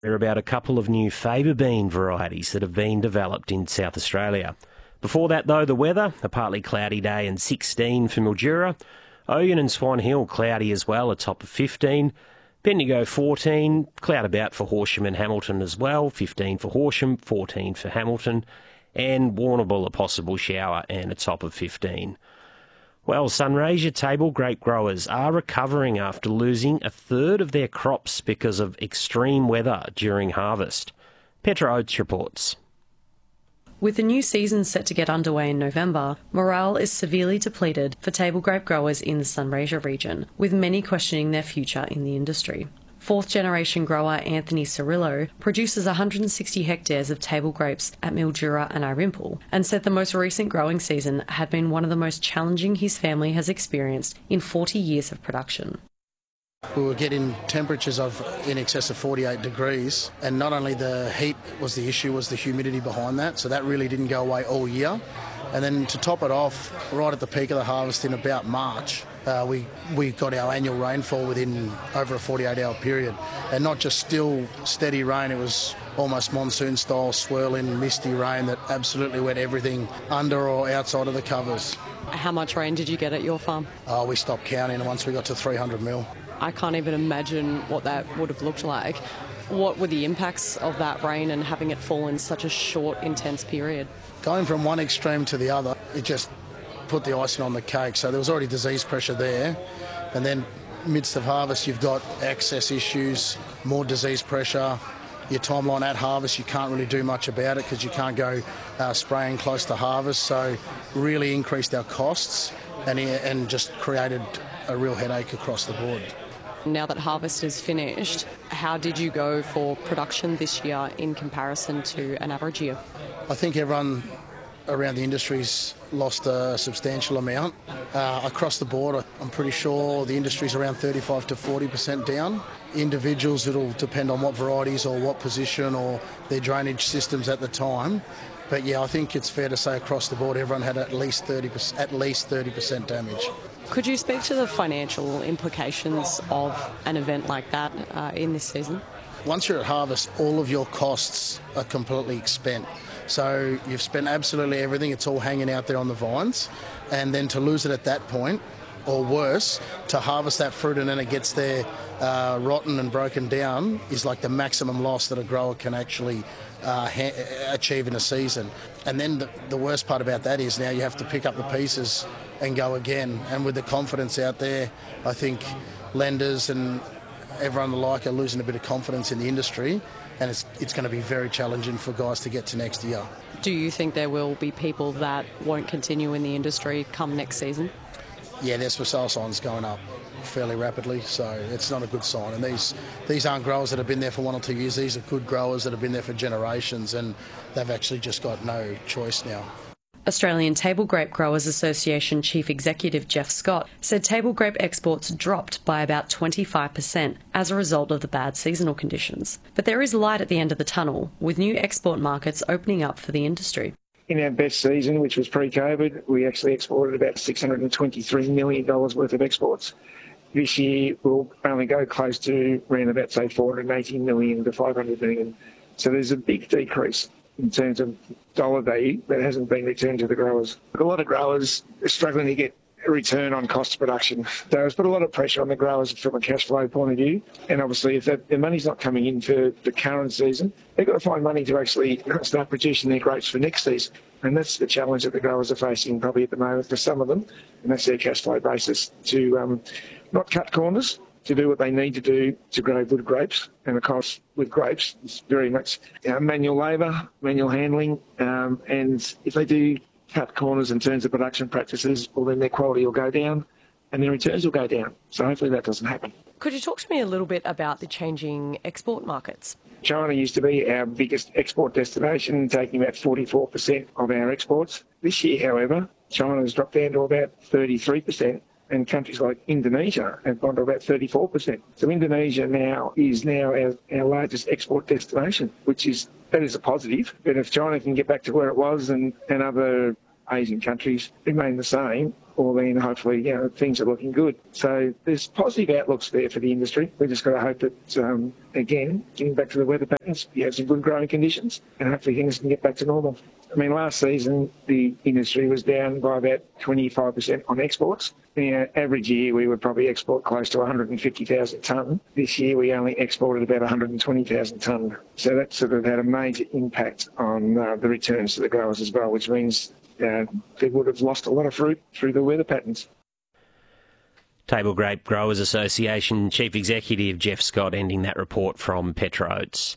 There are about a couple of new faba bean varieties that have been developed in South Australia. Before that, though, the weather, a partly cloudy day and 16 for Mildura. Oyen and Swan Hill, cloudy as well, a top of 15. Bendigo 14, cloud about for Horsham and Hamilton as well, 15 for Horsham, 14 for Hamilton. And Warrnambool, a possible shower and a top of 15. Well, Sunraysia table grape growers are recovering after losing a third of their crops because of extreme weather during harvest. Petra Oates reports. With the new season set to get underway in November, morale is severely depleted for table grape growers in the Sunraysia region, with many questioning their future in the industry. Fourth-generation grower Anthony Cirillo produces 160 hectares of table grapes at Mildura and Irymple, and said the most recent growing season had been one of the most challenging his family has experienced in 40 years of production. We were getting temperatures of in excess of 48 degrees, and not only the heat was the issue, was the humidity behind that, so that really didn't go away all year. And then to top it off, right at the peak of the harvest in about March, we got our annual rainfall within over a 48-hour period, and not just still steady rain, it was almost monsoon-style swirling, misty rain that absolutely wet everything under or outside of the covers. How much rain did you get at your farm? We stopped counting once we got to 300 mil. I can't even imagine what that would have looked like. What were the impacts of that rain and having it fall in such a short, intense period? Going from one extreme to the other, it just put the icing on the cake. So there was already disease pressure there. And then midst of harvest, you've got access issues, more disease pressure. Your timeline at harvest, you can't really do much about it because you can't go spraying close to harvest. So really increased our costs and just created a real headache across the board. Now that harvest is finished, how did you go for production this year in comparison to an average year? I think everyone around the industry's lost a substantial amount. Across the board, I'm pretty sure the industry's around 35 to 40% down. Individuals, it'll depend on what varieties or what position or their drainage systems at the time. But yeah, I think it's fair to say across the board everyone had at least 30% damage. Could you speak to the financial implications of an event like that in this season? Once you're at harvest, all of your costs are completely spent. So you've spent absolutely everything. It's all hanging out there on the vines. And then to lose it at that point, or worse, to harvest that fruit and then it gets there rotten and broken down is like the maximum loss that a grower can actually achieve in a season. And then the worst part about that is now you have to pick up the pieces and go again. And with the confidence out there, I think lenders and everyone alike are losing a bit of confidence in the industry, and it's going to be very challenging for guys to get to next year. Do you think there will be people that won't continue in the industry come next season? Yeah, there's for sale signs going up fairly rapidly, so it's not a good sign. And these aren't growers that have been there for 1 or 2 years. These are good growers that have been there for generations, and they've actually just got no choice now. Australian Table Grape Growers Association Chief Executive Jeff Scott said table grape exports dropped by about 25% as a result of the bad seasonal conditions. But there is light at the end of the tunnel, with new export markets opening up for the industry. In our best season, which was pre-COVID, we actually exported about $623 million worth of exports. This year, we'll only go close to around about, say, $480 million to $500 million. So there's a big decrease in terms of dollar value that hasn't been returned to the growers. A lot of growers are struggling to get a return on cost of production. So it's put a lot of pressure on the growers from a cash flow point of view. And obviously, if the money's not coming in for the current season, they've got to find money to actually start producing their grapes for next season. And that's the challenge that the growers are facing probably at the moment for some of them. And that's their cash flow basis to not cut corners, to do what they need to do to grow good grapes. And of course, with grapes, it's very much manual labour, manual handling. And if they do cut corners in terms of production practices, well, then their quality will go down and their returns will go down. So hopefully that doesn't happen. Could you talk to me a little bit about the changing export markets? China used to be our biggest export destination, taking about 44% of our exports. This year, however, China has dropped down to about 33%. And countries like Indonesia have gone to about 34%. So Indonesia now is our largest export destination, that is a positive. But if China can get back to where it was and other Asian countries remain the same, well then hopefully, things are looking good. So there's positive outlooks there for the industry. We've just got to hope that, again, getting back to the weather patterns, you have some good growing conditions and hopefully things can get back to normal. I mean, last season, the industry was down by about 25% on exports. In our average year, we would probably export close to 150,000 tonne. This year, we only exported about 120,000 tonne. So that sort of had a major impact on the returns to the growers as well, which means they would have lost a lot of fruit through the weather patterns. Table Grape Growers Association Chief Executive Jeff Scott ending that report from Petra Oats.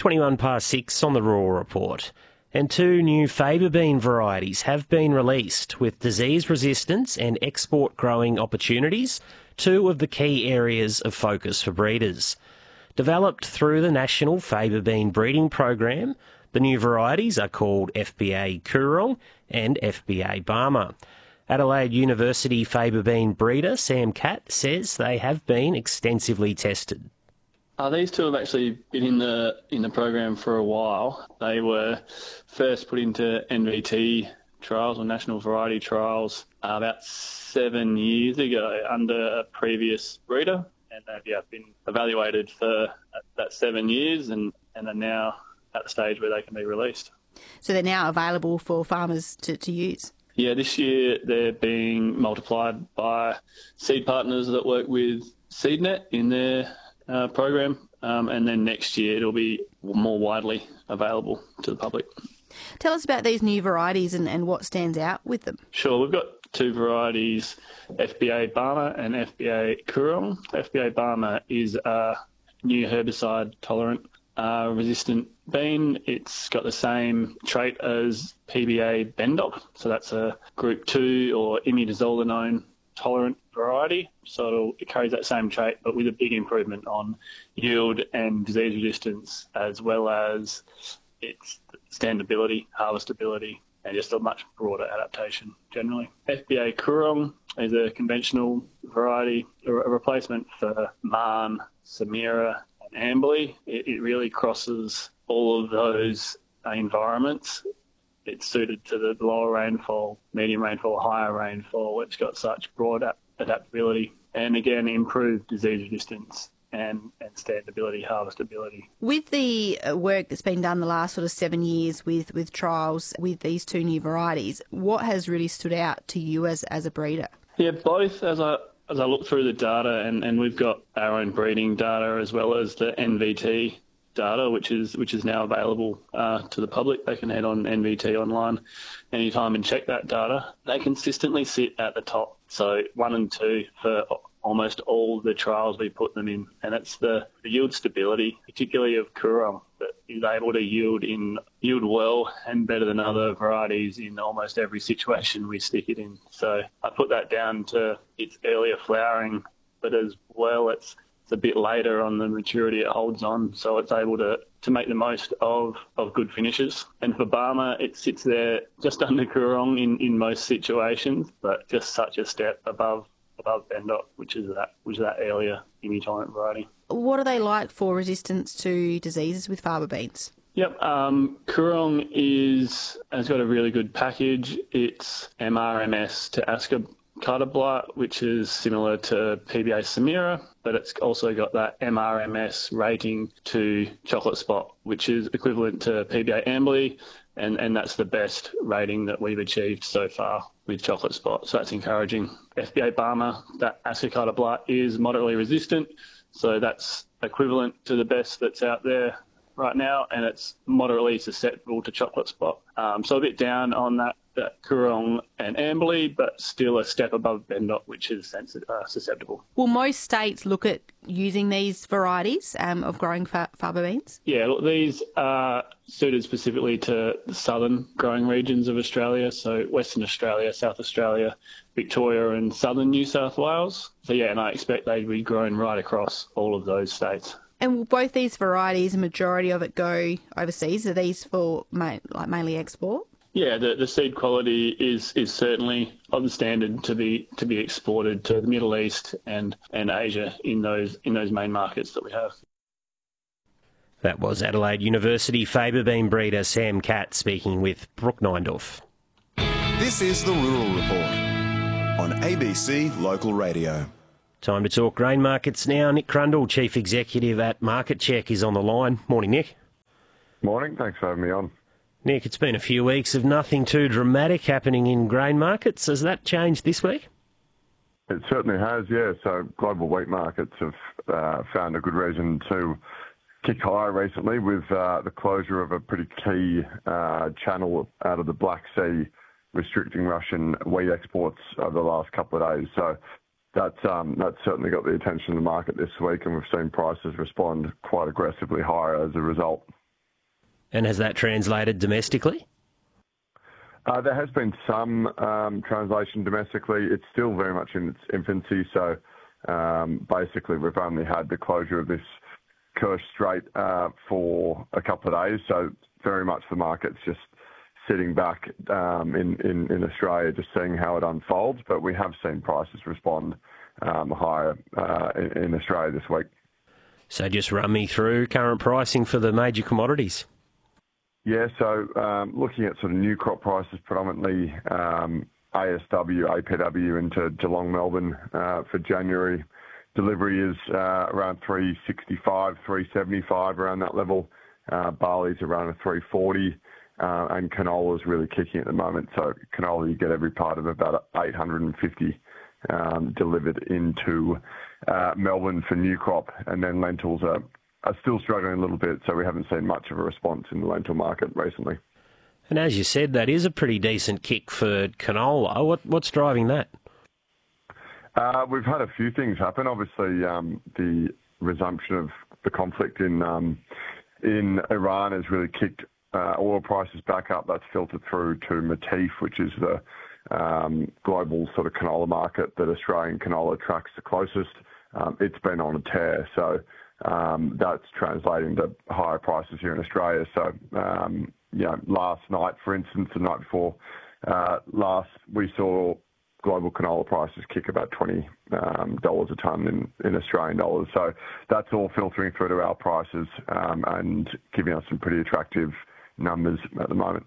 6:21 on the Rural Report. And 2 new faba bean varieties have been released with disease resistance and export growing opportunities, 2 of the key areas of focus for breeders. Developed through the National Faba Bean Breeding Program, the new varieties are called FBA Coorong and FBA Barmer. Adelaide University faba bean breeder Sam Catt says they have been extensively tested. These 2 have actually been in the program for a while. They were first put into NVT trials or national variety trials about 7 years ago under a previous breeder, and they've been evaluated for that 7 years and are now at the stage where they can be released. So they're now available for farmers to use? Yeah, this year they're being multiplied by seed partners that work with SeedNet in their program, and then next year it'll be more widely available to the public. Tell us about these new varieties and what stands out with them. Sure, we've got 2 varieties, FBA Barmer and FBA Coorong. FBA Barmer is a new herbicide-tolerant resistant bean. It's got the same trait as PBA Bendoc, so that's a Group 2 or imidazolinone tolerant variety, so it carries that same trait but with a big improvement on yield and disease resistance, as well as its standability, harvestability, and just a much broader adaptation generally. FBA Coorong is a conventional variety, a replacement for Marn, Samira and Ambly. It really crosses all of those environments. It's suited to the lower rainfall, medium rainfall, higher rainfall. It's got such broad adaptability and, again, improved disease resistance and standability, harvestability. With the work that's been done the last sort of 7 years with trials with these 2 new varieties, what has really stood out to you as a breeder? Yeah, both. As I look through the data, and we've got our own breeding data as well as the NVT data, which is now available to the public. They can head on NVT online anytime and check that data. They consistently sit at the top, so 1 and 2 for almost all the trials we put them in, and it's the yield stability, particularly of Coorong, that is able to yield well and better than other varieties in almost every situation we stick it in. So I put that down to its earlier flowering, but as well it's a bit later on the maturity it holds on, so it's able to make the most of good finishes. And for Barmer, it sits there just under Coorong in most situations, but just such a step above Bendoc, which is that earlier imi-tolerant variety. What are they like for resistance to diseases with faba beans? Yep, Coorong has got a really good package. It's MRMS to Ascocata blight, which is similar to PBA Samira, but it's also got that MRMS rating to chocolate spot, which is equivalent to PBA Ambly, and that's the best rating that we've achieved so far with chocolate spot, so that's encouraging. FBA Barmer, that Ascocata blight is moderately resistant, so that's equivalent to the best that's out there right now, and it's moderately susceptible to chocolate spot. So a bit down on that Coorong and Ambly, but still a step above Bendoc, which is susceptible. Will most states look at using these varieties of growing faba beans? Yeah, look, these are suited specifically to the southern growing regions of Australia, so Western Australia, South Australia, Victoria and southern New South Wales. So yeah, and I expect they'd be grown right across all of those states. And will both these varieties, a majority of it, go overseas? Are these for mainly export? Yeah, the seed quality is certainly of the standard to be exported to the Middle East and Asia in those main markets that we have. That was Adelaide University faba bean breeder Sam Catt speaking with Brooke Neindorf. This is the Rural Report. on ABC Local Radio. Time to talk grain markets now. Nick Crundle, Chief Executive at Market Check, is on the line. Morning, Nick. Morning, thanks for having me on. Nick, it's been a few weeks of nothing too dramatic happening in grain markets. Has that changed this week? It certainly has, yeah. So global wheat markets have found a good reason to kick higher recently with the closure of a pretty key channel out of the Black Sea restricting Russian wheat exports over the last couple of days. So that's certainly got the attention of the market this week, and we've seen prices respond quite aggressively higher as a result. And has that translated domestically? There has been some translation domestically. It's still very much in its infancy. So basically, we've only had the closure of this Kerch Strait for a couple of days. So very much the market's just sitting back in Australia, just seeing how it unfolds. But we have seen prices respond higher in Australia this week. So just run me through current pricing for the major commodities. Yeah, so looking at sort of new crop prices predominantly, ASW, APW into Geelong, Melbourne for January. Delivery is around 365, 375, around that level. Barley's around a 340, and canola is really kicking at the moment. So canola, you get every part of about 850 delivered into Melbourne for new crop, and then lentils are still struggling a little bit, so we haven't seen much of a response in the lentil market recently. And as you said, that is a pretty decent kick for canola. What's driving that? We've had a few things happen. Obviously, the resumption of the conflict in Iran has really kicked oil prices back up. That's filtered through to Matif, which is the global sort of canola market that Australian canola tracks the closest. It's been on a tear, so that's translating to higher prices here in Australia. So, last night, for instance, the night before last, we saw global canola prices kick about $20 a tonne in Australian dollars. So that's all filtering through to our prices and giving us some pretty attractive numbers at the moment.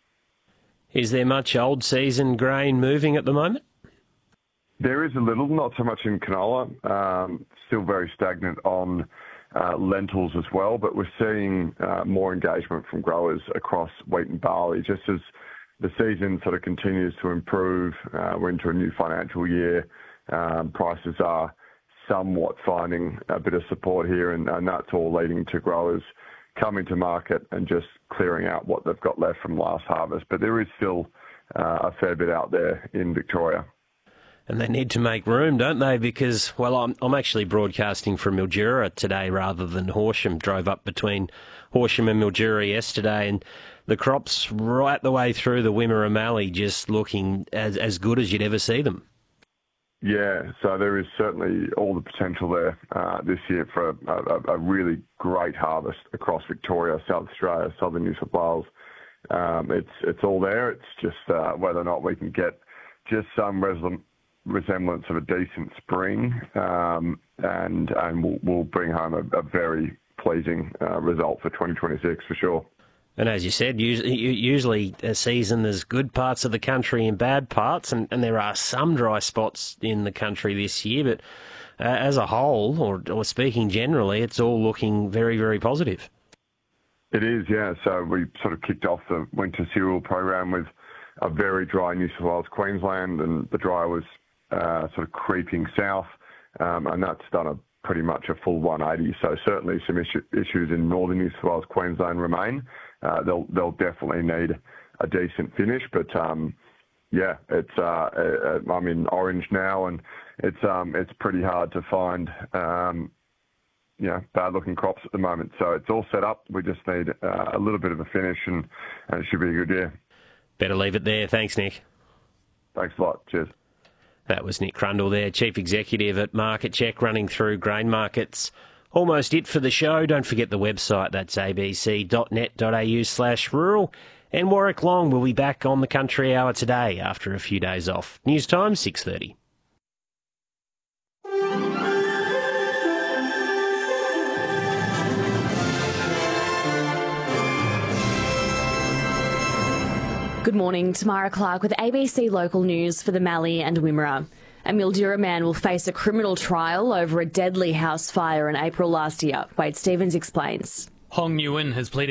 Is there much old season grain moving at the moment? There is a little, not so much in canola, still very stagnant on lentils as well, but we're seeing more engagement from growers across wheat and barley. Just as the season sort of continues to improve, we're into a new financial year, prices are somewhat finding a bit of support here, and that's all leading to growers coming to market and just clearing out what they've got left from last harvest. But there is still a fair bit out there in Victoria. And they need to make room, don't they? Because, well, I'm actually broadcasting from Mildura today rather than Horsham. Drove up between Horsham and Mildura yesterday, and the crops right the way through the Wimmera Mallee just looking as good as you'd ever see them. Yeah, so there is certainly all the potential there this year for a really great harvest across Victoria, South Australia, southern New South Wales. It's all there. It's just whether or not we can get just some resemblance of a decent spring, and we'll bring home a very pleasing result for 2026 for sure. And as you said, usually a season there's good parts of the country and bad parts, and there are some dry spots in the country this year, but as a whole, or speaking generally, it's all looking very, very positive. It is, yeah. So we sort of kicked off the winter cereal program with a very dry New South Wales, Queensland, and the dry was sort of creeping south, and that's done pretty much a full 180. So certainly some issues in northern New South Wales, Queensland remain. They'll definitely need a decent finish, but it's I'm in Orange now, and it's pretty hard to find bad-looking crops at the moment. So it's all set up. We just need a little bit of a finish, and it should be a good year. Better leave it there. Thanks, Nick. Thanks a lot. Cheers. That was Nick Crundle there, Chief Executive at Market Check, running through grain markets. Almost it for the show. Don't forget the website. That's abc.net.au/rural. And Warwick Long will be back on the Country Hour today after a few days off. News time, 6:30. Good morning, Tamara Clark with ABC Local News for the Mallee and Wimmera. A Mildura man will face a criminal trial over a deadly house fire in April last year. Wade Stevens explains. Hong Nguyen has pleaded